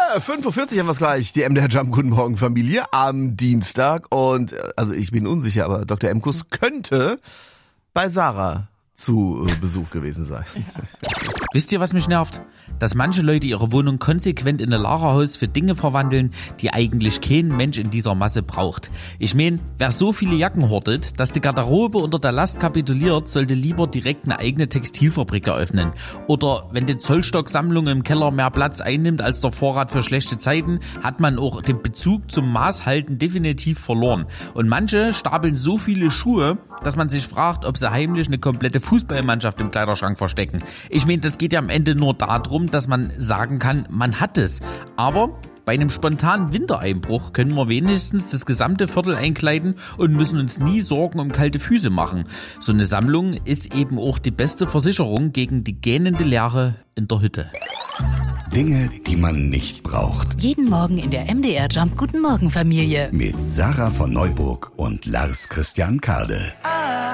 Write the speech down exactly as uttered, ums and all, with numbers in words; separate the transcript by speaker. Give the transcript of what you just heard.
Speaker 1: fünf Uhr vierzig haben wir es gleich. Die M D R Jump Guten Morgen Familie am Dienstag. Und also ich bin unsicher, aber Doktor Emkus könnte bei Sarah zu Besuch gewesen sein.
Speaker 2: Wisst ihr, was mich nervt? Dass manche Leute ihre Wohnung konsequent in ein Lagerhaus für Dinge verwandeln, die eigentlich kein Mensch in dieser Masse braucht. Ich meine, wer so viele Jacken hortet, dass die Garderobe unter der Last kapituliert, sollte lieber direkt eine eigene Textilfabrik eröffnen. Oder wenn die Zollstocksammlung im Keller mehr Platz einnimmt als der Vorrat für schlechte Zeiten, hat man auch den Bezug zum Maßhalten definitiv verloren. Und manche stapeln so viele Schuhe, dass man sich fragt, ob sie heimlich eine komplette Fußballmannschaft im Kleiderschrank verstecken. Ich meine, das geht ja am Ende nur darum, dass man sagen kann, man hat es. Aber bei einem spontanen Wintereinbruch können wir wenigstens das gesamte Viertel einkleiden und müssen uns nie Sorgen um kalte Füße machen. So eine Sammlung ist eben auch die beste Versicherung gegen die gähnende Leere in der Hütte.
Speaker 3: Dinge, die man nicht braucht.
Speaker 4: Jeden Morgen in der M D R Jump Guten Morgen Familie.
Speaker 3: Mit Sarah von Neuburg und Lars Christian Kade.